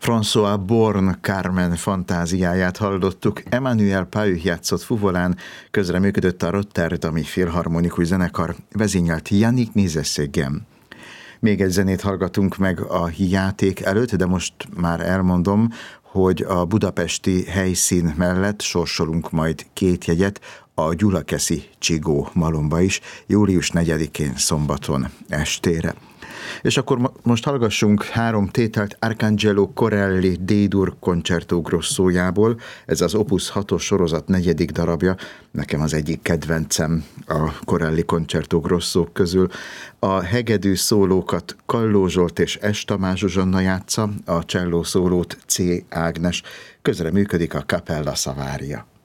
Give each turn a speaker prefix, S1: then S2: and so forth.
S1: François Born Carmen fantáziáját hallottuk. Emmanuel Pau játszott fuvolán, közreműködött a Rotterdami Filharmonikus Zenekar, vezényelt Yannick Nézeszégem. Még egy zenét hallgatunk meg a játék előtt, de most már elmondom, hogy a budapesti helyszín mellett sorsolunk majd 2 jegyet a Gyulakeszi Csigó Malomba is, július 4-én szombaton estére. És akkor most hallgassunk 3 tételt Arcangelo Corelli D-dur Concerto Grossójából. Ez az Opus 6-os sorozat 4. darabja. Nekem az egyik kedvencem a Corelli Concerto Grossók közül. A hegedű szólókat Kalló Zsolt és S. Tamás Zsuzsanna játsza, a cselló szólót C. Ágnes. Közreműködik a Capella Savaria.